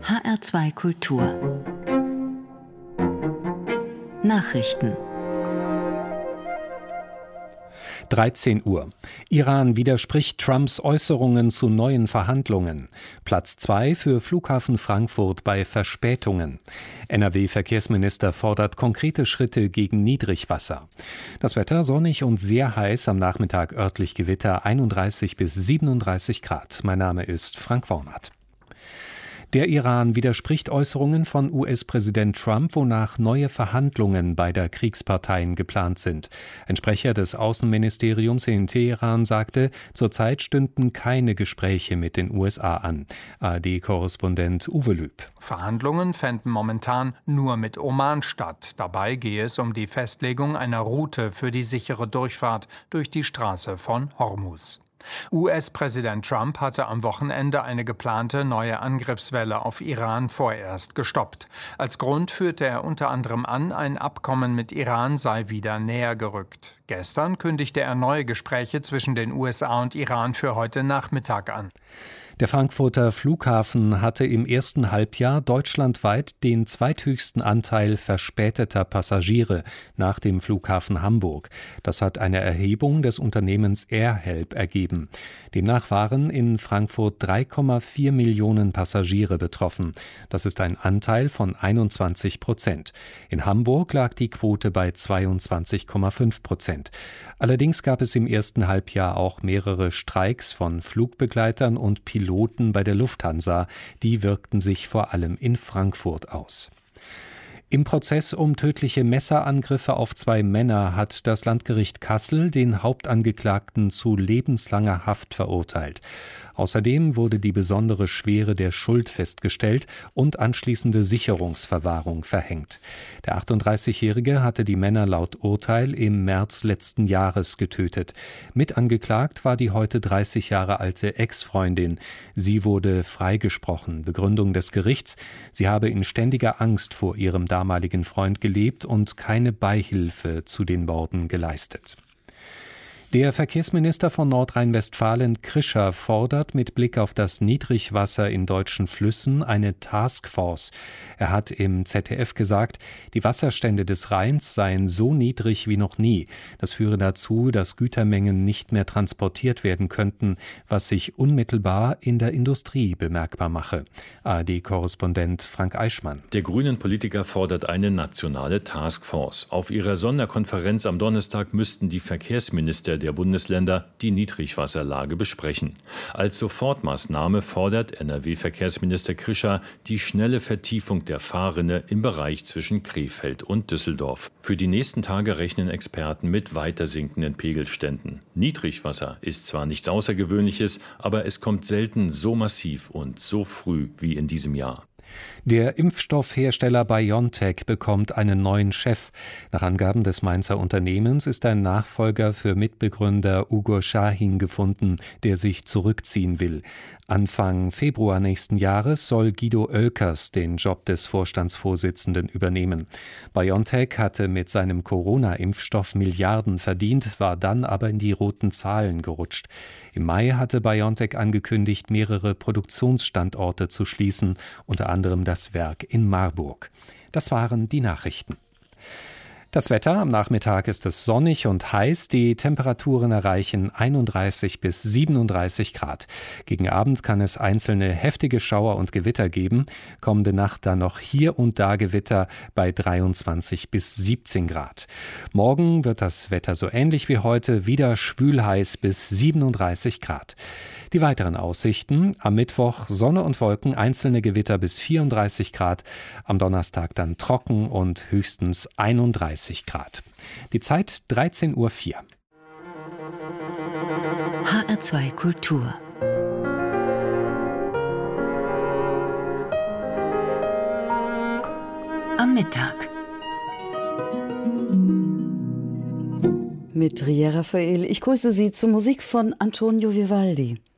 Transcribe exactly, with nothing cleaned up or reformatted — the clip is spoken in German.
H R zwei Kultur Nachrichten. dreizehn Uhr. Iran widerspricht Trumps Äußerungen zu neuen Verhandlungen. Platz zwei für Flughafen Frankfurt bei Verspätungen. N R W-Verkehrsminister fordert konkrete Schritte gegen Niedrigwasser. Das Wetter sonnig und sehr heiß, am Nachmittag örtlich Gewitter, einunddreißig bis siebenunddreißig Grad. Mein Name ist Frank Wornath. Der Iran widerspricht Äußerungen von U S-Präsident Trump, wonach neue Verhandlungen beider Kriegsparteien geplant sind. Ein Sprecher des Außenministeriums in Teheran sagte, zurzeit stünden keine Gespräche mit den U S A an. A R D-Korrespondent Uwe Lüb. Verhandlungen fänden momentan nur mit Oman statt. Dabei gehe es um die Festlegung einer Route für die sichere Durchfahrt durch die Straße von Hormuz. U S-Präsident Trump hatte am Wochenende eine geplante neue Angriffswelle auf Iran vorerst gestoppt. Als Grund führte er unter anderem an, ein Abkommen mit Iran sei wieder näher gerückt. Gestern kündigte er neue Gespräche zwischen den U S A und Iran für heute Nachmittag an. Der Frankfurter Flughafen hatte im ersten Halbjahr deutschlandweit den zweithöchsten Anteil verspäteter Passagiere nach dem Flughafen Hamburg. Das hat eine Erhebung des Unternehmens AirHelp ergeben. Demnach waren in Frankfurt drei Komma vier Millionen Passagiere betroffen. Das ist ein Anteil von einundzwanzig Prozent. In Hamburg lag die Quote bei zweiundzwanzig Komma fünf Prozent. Allerdings gab es im ersten Halbjahr auch mehrere Streiks von Flugbegleitern und Piloten bei der Lufthansa, die wirkten sich vor allem in Frankfurt aus. Im Prozess um tödliche Messerangriffe auf zwei Männer hat das Landgericht Kassel den Hauptangeklagten zu lebenslanger Haft verurteilt. Außerdem wurde die besondere Schwere der Schuld festgestellt und anschließende Sicherungsverwahrung verhängt. Der achtunddreißigjährige hatte die Männer laut Urteil im März letzten Jahres getötet. Mitangeklagt war die heute dreißig Jahre alte Ex-Freundin. Sie wurde freigesprochen. Begründung des Gerichts: Sie habe in ständiger Angst vor ihrem damaligen Freund gelebt und keine Beihilfe zu den Morden geleistet. Der Verkehrsminister von Nordrhein-Westfalen, Krischer, fordert mit Blick auf das Niedrigwasser in deutschen Flüssen eine Taskforce. Er hat im Z D F gesagt, die Wasserstände des Rheins seien so niedrig wie noch nie. Das führe dazu, dass Gütermengen nicht mehr transportiert werden könnten, was sich unmittelbar in der Industrie bemerkbar mache. A R D-Korrespondent Frank Eichmann. Der Grünen-Politiker fordert eine nationale Taskforce. Auf ihrer Sonderkonferenz am Donnerstag müssten die Verkehrsminister der Bundesländer die Niedrigwasserlage besprechen. Als Sofortmaßnahme fordert N R W-Verkehrsminister Krischer die schnelle Vertiefung der Fahrrinne im Bereich zwischen Krefeld und Düsseldorf. Für die nächsten Tage rechnen Experten mit weiter sinkenden Pegelständen. Niedrigwasser ist zwar nichts Außergewöhnliches, aber es kommt selten so massiv und so früh wie in diesem Jahr. Der Impfstoffhersteller BioNTech bekommt einen neuen Chef. Nach Angaben des Mainzer Unternehmens ist ein Nachfolger für Mitbegründer Ugur Sahin gefunden, der sich zurückziehen will. Anfang Februar nächsten Jahres soll Guido Oelkers den Job des Vorstandsvorsitzenden übernehmen. BioNTech hatte mit seinem Corona-Impfstoff Milliarden verdient, war dann aber in die roten Zahlen gerutscht. Im Mai hatte BioNTech angekündigt, mehrere Produktionsstandorte zu schließen, unter anderem das Werk in Marburg. Das waren die Nachrichten. Das Wetter: Am Nachmittag ist es sonnig und heiß. Die Temperaturen erreichen einunddreißig bis siebenunddreißig Grad. Gegen Abend kann es einzelne heftige Schauer und Gewitter geben. Kommende Nacht dann noch hier und da Gewitter bei dreiundzwanzig bis siebzehn Grad. Morgen wird das Wetter so ähnlich wie heute, wieder schwül heiß bis siebenunddreißig Grad. Die weiteren Aussichten: Am Mittwoch Sonne und Wolken, einzelne Gewitter bis vierunddreißig Grad. Am Donnerstag dann trocken und höchstens einunddreißig Grad. Die Zeit dreizehn Uhr vier. H R zwei Kultur am Mittag mit Ria Raphael. Ich grüße Sie zur Musik von Antonio Vivaldi.